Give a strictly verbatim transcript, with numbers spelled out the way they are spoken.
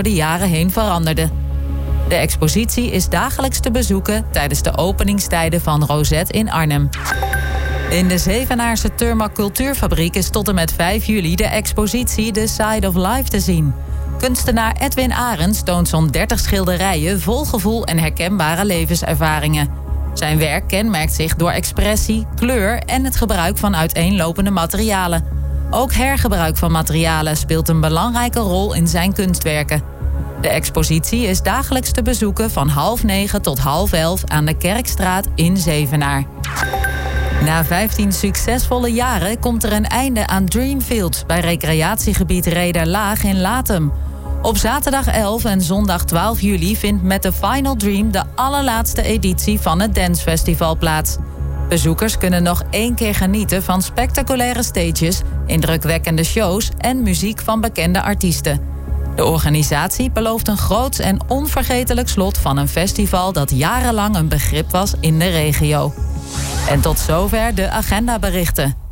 door de jaren heen veranderde. De expositie is dagelijks te bezoeken tijdens de openingstijden van Rosette in Arnhem. In de Zevenaarse Turmak Cultuurfabriek is tot en met vijf juli de expositie The Side of Life te zien. Kunstenaar Edwin Arends toont zo'n dertig schilderijen vol gevoel en herkenbare levenservaringen. Zijn werk kenmerkt zich door expressie, kleur en het gebruik van uiteenlopende materialen. Ook hergebruik van materialen speelt een belangrijke rol in zijn kunstwerken. De expositie is dagelijks te bezoeken van half negen tot half elf aan de Kerkstraat in Zevenaar. Na vijftien succesvolle jaren komt er een einde aan Dreamfield bij recreatiegebied Rederlaag in Latem. Op zaterdag elf en zondag twaalf juli vindt met The Final Dream de allerlaatste editie van het Dancefestival plaats. Bezoekers kunnen nog één keer genieten van spectaculaire stages, indrukwekkende shows en muziek van bekende artiesten. De organisatie belooft een groots en onvergetelijk slot van een festival dat jarenlang een begrip was in de regio. En tot zover de agendaberichten.